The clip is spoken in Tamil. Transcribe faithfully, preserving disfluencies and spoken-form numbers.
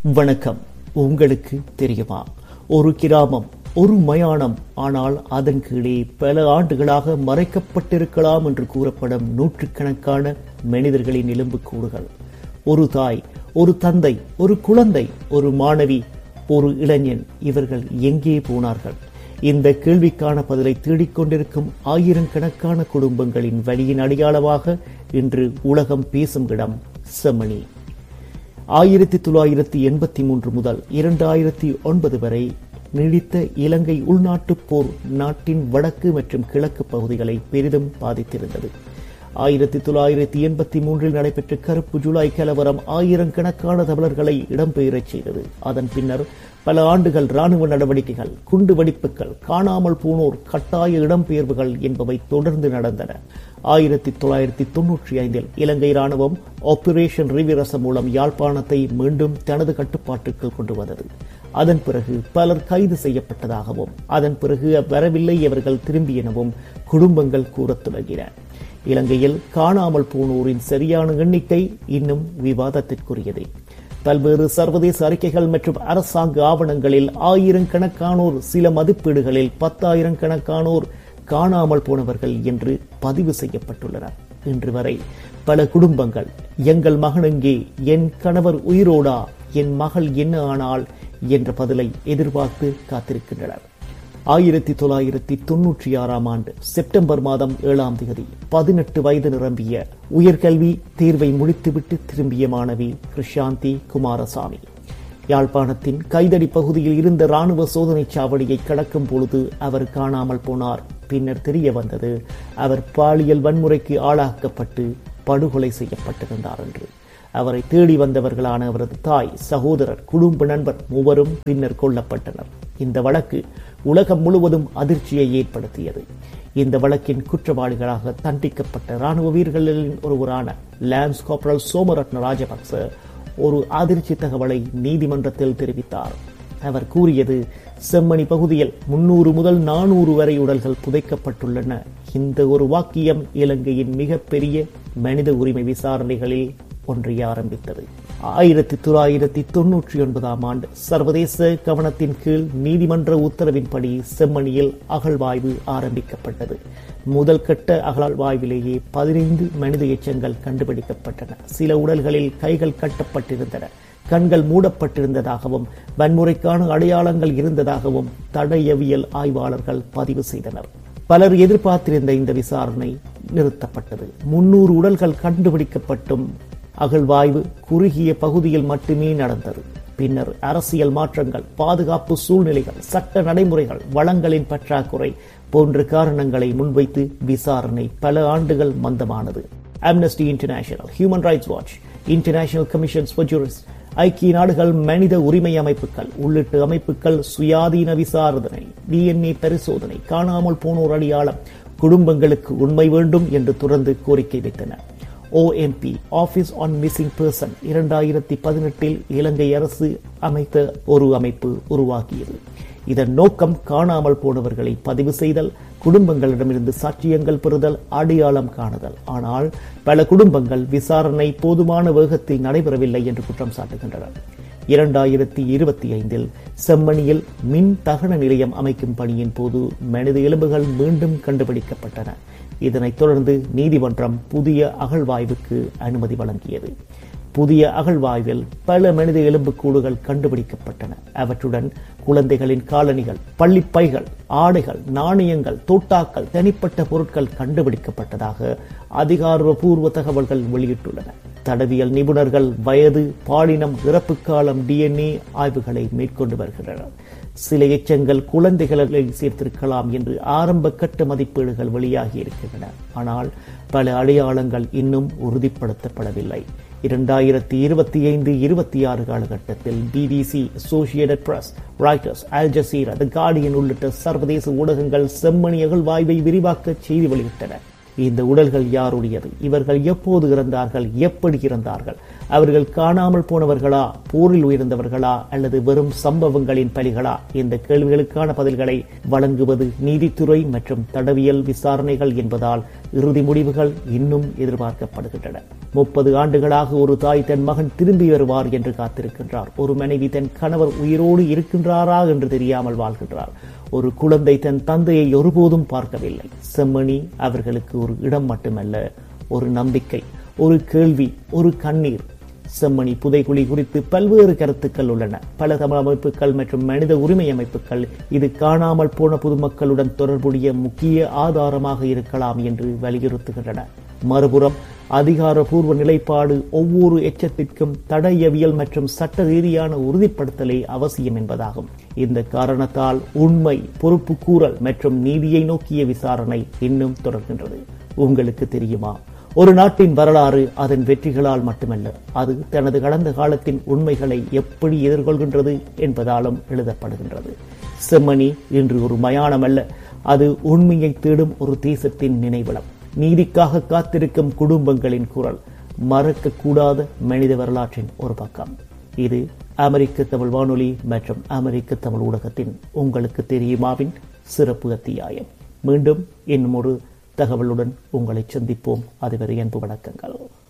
வணக்கம். உங்களுக்கு தெரியுமா, ஒரு கிராமம், ஒரு மயானம், ஆனால் அதன் கீழே பல ஆண்டுகளாக மறைக்கப்பட்டிருக்கலாம் என்று கூறப்படும் நூற்றுக்கணக்கான மனிதர்களின் எலும்புக்கூடுகள். ஒரு தாய், ஒரு தந்தை, ஒரு குழந்தை, ஒரு மாணவி, ஒரு இளைஞன், இவர்கள் எங்கே போனார்கள்? இந்த கேள்விக்கான பதிலை தேடிக்கொண்டிருக்கும் ஆயிரக்கணக்கான குடும்பங்களின் வழியின் அடையாளமாக இன்று உலகம் பேசும் இடம் செம்மணி. ஆயிரத்தி தொள்ளாயிரத்தி எண்பத்தி மூன்று முதல் இரண்டாயிரத்தி ஒன்பது வரை நீடித்த இலங்கை உள்நாட்டுப் போர் நாட்டின் வடக்கு மற்றும் கிழக்கு பகுதிகளை பெரிதும் பாதித்திருந்தது. ஆயிரத்தி தொள்ளாயிரத்தி எண்பத்தி மூன்றில் நடைபெற்ற கருப்பு ஜூலை கலவரம் ஆயிரக்கணக்கான தமிழர்களை இடம்பெயரச் செய்தது. அதன் பின்னர் பல ஆண்டுகள் ராணுவ நடவடிக்கைகள், குண்டு வெடிப்புகள், காணாமல் போனோர், கட்டாய இடம்பெயர்வுகள் என்பவை தொடர்ந்து நடந்தன. ஆயிரத்தி தொள்ளாயிரத்தி தொன்னூற்றி ஐந்தில் இலங்கை ராணுவம் ஆபரேஷன் ரிவிரச மூலம் யாழ்ப்பாணத்தை மீண்டும் தனது கட்டுப்பாட்டுக்குள் கொண்டு வந்தது. அதன் பிறகு பலர் கைது செய்யப்பட்டதாகவும், அதன் பிறகு வரவில்லை, அவர்கள் திரும்பி எனவும் குடும்பங்கள் கூறத் தொடங்கின. இலங்கையில் காணாமல் போனோரின் சரியான எண்ணிக்கை இன்னும் விவாதத்திற்குரியது. பல்வேறு சர்வதேச அறிக்கைகள் மற்றும் அரசாங்க ஆவணங்களில் ஆயிரக்கணக்கானோர், சில மதிப்பீடுகளில் பத்தாயிரம் கணக்கானோர் காணாமல் போனவர்கள் என்று பதிவு செய்யப்பட்டுள்ளனர். இன்று வரை பல குடும்பங்கள் எங்கள் மகன் எங்கே, என் கணவர் உயிரோடா, என் மகள் என்ன ஆனாள் என்ற பதிலை எதிர்பார்த்து காத்திருக்கின்றனர். ஆயிரத்தி தொள்ளாயிரத்தி தொன்னூற்றி ஆறாம் ஆண்டு செப்டம்பர் மாதம் ஏழாம் தேதி பதினெட்டு வயது நிரம்பிய உயர்கல்வி தேர்வை முடித்துவிட்டு திரும்பிய மாணவி கிருஷாந்தி குமாரசாமி யாழ்ப்பாணத்தின் கைதடி பகுதியில் இருந்த ராணுவ சோதனை சாவடியை கடக்கும் பொழுது அவர் காணாமல் போனார். பின்னர் தெரிய வந்தது, அவர் பாலியல் வன்முறைக்கு ஆளாக்கப்பட்டு படுகொலை செய்யப்பட்டிருந்தார் என்று. அவரை தேடி வந்தவர்களான அவரது தாய், சகோதரர், குடும்ப நண்பர் மூவரும் பின்னர் கொல்லப்பட்டனர். இந்த வழக்கு உலகம் முழுவதும் அதிர்ச்சியை ஏற்படுத்தியது. இந்த வழக்கின் குற்றவாளிகளாக தண்டிக்கப்பட்ட ராணுவ வீரர்களின் ஒருவரான லான்ஸ் கார்பரல் சோமரத்ன ராஜபக்ச ஒரு அதிர்ச்சி தகவலை நீதிமன்றத்தில் தெரிவித்தார். அவர் கூறியது, செம்மணி பகுதியில் முன்னூறு முதல் நானூறு வரை உடல்கள் புதைக்கப்பட்டுள்ளன. இந்த ஒரு வாக்கியம் இலங்கையின் மிகப்பெரிய மனித உரிமை விசாரணைகளில் ஒன்றிய ஆரம்பித்தது. ஆயிரத்தி தொள்ளாயிரத்தி தொன்னூற்றி ஒன்பதாம் ஆண்டு சர்வதேச கவனத்தின் கீழ் நீதிமன்ற உத்தரவின்படி செம்மணியில் அகழ்வாய்வு ஆரம்பிக்கப்பட்டது. முதல் கட்ட அகழ்வாய்விலேயே பதினைந்து மனித எச்சங்கள் கண்டுபிடிக்கப்பட்டன. சில உடல்களில் கைகள் கட்டப்பட்டிருந்தன, கண்கள் மூடப்பட்டிருந்ததாகவும், வன்முறைக்கான அடையாளங்கள் இருந்ததாகவும் தடயவியல் ஆய்வாளர்கள் பதிவு செய்தனர். பலர் எதிர்பார்த்திருந்த இந்த விசாரணை நிறுத்தப்பட்டது. முன்னூறு உடல்கள் கண்டுபிடிக்கப்பட்டும் அகழ்வாய்வு குறுகிய பகுதியில் மட்டுமே நடந்தது. பின்னர் அரசியல் மாற்றங்கள், பாதுகாப்பு சூழ்நிலைகள், சட்ட நடைமுறைகள், வளங்களின் பற்றாக்குறை போன்ற காரணங்களை முன்வைத்து விசாரணை பல ஆண்டுகள் மந்தமானது. Amnesty international, human rights watch, international commissions for jurist, ஐக்கிய நாடுகள் மனித உரிமை அமைப்புகள் உள்ளிட்ட அமைப்புகள் சுயாதீன விசாரணை, டிஎன்ஏ பரிசோதனை, காணாமல் போனோர் அடையாளம், குடும்பங்களுக்கு உண்மை வேண்டும் என்று தொடர்ந்து கோரிக்கை வைத்தன. OMB, office on missing person, இரண்டாயிரத்தி பதினெட்டில் இலங்கை அரசு அமைத்த ஒரு அமைப்பு உருவாக்கியது. இதன் நோக்கம் காணாமல் போனவர்களை பதிவு செய்தல், குடும்பங்களிடமிருந்து சாட்சியங்கள் பெறுதல், அடையாளம் காணுதல். ஆனால் பல குடும்பங்கள் விசாரணை போதுமான வேகத்தில் நடைபெறவில்லை என்று குற்றம் சாட்டுகின்றனர். இரண்டாயிரத்தி இருபத்தி ஐந்தில் செம்மணியில் மின் தகன நிலையம் அமைக்கும் பணியின் போது மனித எலும்புகள் மீண்டும் கண்டுபிடிக்கப்பட்டன. இதனைத் தொடர்ந்து நீதிமன்றம் புதிய அகழ்வாய்வுக்கு அனுமதி வழங்கியது. புதிய அகழ்வாய்வில் பல மனித எலும்புக்கூடுகள் கண்டுபிடிக்கப்பட்டன. அவற்றுடன் குழந்தைகளின் காலணிகள், பள்ளிப்பைகள், ஆடைகள், நாணயங்கள், தோட்டாக்கள், தனிப்பட்ட பொருட்கள் கண்டுபிடிக்கப்பட்டதாக அதிகாரப்பூர்வ தகவல்கள் வெளியிட்டுள்ளன. தடவியல் நிபுணர்கள் வயது, பாலினம், இறப்பு காலம், டிஎன்ஏ ஆய்வுகளை மேற்கொண்டு வருகின்றனர். சில எச்சங்கள் குழந்தைகளை சேர்த்திருக்கலாம் என்று ஆரம்ப கட்ட மதிப்பீடுகள் வெளியாகி இருக்கின்றன. ஆனால் பல அடையாளங்கள் இன்னும் உறுதிப்படுத்தப்படவில்லை. இரண்டாயிரத்தி இருபத்தி ஐந்து இருபத்தி ஆறு காலகட்டத்தில் BBC, associated press, Reuters, Al Jazeera, தி கார்டியன் உள்ளிட்ட சர்வதேச ஊடகங்கள் செம்மணி அகழ்வாய்வை விரிவாக்க செய்தி வெளியிட்டன. இந்த உடல்கள் யாருடையது? இவர்கள் எப்போது இறந்தார்கள்? எப்படி இறந்தார்கள்? அவர்கள் காணாமல் போனவர்களா, போரில் உயர்ந்தவர்களா, அல்லது வெறும் சம்பவங்களின் பலிகளா? இந்த கேள்விகளுக்கான பதில்களை வழங்குவது நீதித்துறை மற்றும் தடவியல் விசாரணைகள் என்பதால் இறுதி முடிவுகள் இன்னும் எதிர்பார்க்கப்படுகின்றன. முப்பது ஆண்டுகளாக ஒரு தாய் தன் மகன் திரும்பி வருவார் என்று காத்திருக்கின்றார். ஒரு மனைவி தன் கணவர் உயிரோடு இருக்கின்றாரா என்று தெரியாமல் வாழ்கின்றார். ஒரு குழந்தை தன் தந்தையை ஒருபோதும் பார்க்கவில்லை. செம்மணி அவர்களுக்கு ஒரு இடம் மட்டுமல்ல, ஒரு நம்பிக்கை, ஒரு கேள்வி, ஒரு கண்ணீர். செம்மணி புதைகுழி குறித்து பல்வேறு கருத்துக்கள் உள்ளன. பல தமிழ் அமைப்புகள் மற்றும் மனித உரிமை அமைப்புகள் இது காணாமல் போன பொதுமக்களுடன் தொடர்புடைய முக்கிய ஆதாரமாக இருக்கலாம் என்று வலியுறுத்துகின்றன. மறுபுறம் அதிகாரப்பூர்வ நிலைப்பாடு ஒவ்வொரு எச்சத்திற்கும் தடயவியல் மற்றும் சட்ட ரீதியான உறுதிப்படுத்தலே அவசியம் என்பதாகும். இந்த காரணத்தால் உண்மை, பொறுப்பு கூறல் மற்றும் நீதியை நோக்கிய விசாரணை இன்னும் தொடர்கின்றது. உங்களுக்கு தெரியுமா, ஒரு நாட்டின் வரலாறு அதன் வெற்றிகளால் மட்டுமல்ல, அது தனது கடந்த காலத்தின் உண்மைகளை எப்படி எதிர்கொள்கின்றது என்பதாலும் எழுதப்படுகின்றது. செம்மணி இன்று ஒரு மயானம் அல்ல, அது உண்மையை தேடும் ஒரு தேசத்தின் நினைவிடம், நீதிக்காக காத்திருக்கும் குடும்பங்களின் குரல், மறக்க கூடாத மனித வரலாற்றின் ஒரு பக்கம். இது அமெரிக்க தமிழ் வானொலி மற்றும் அமெரிக்க தமிழ் ஊடகத்தின் உங்களுக்கு தெரியுமாவின் சிறப்பு அத்தியாயம். மீண்டும் இன்னும் ஒரு தகவலுடன் உங்களை சந்திப்போம். அதுவரை அன்பு வணக்கங்கள்.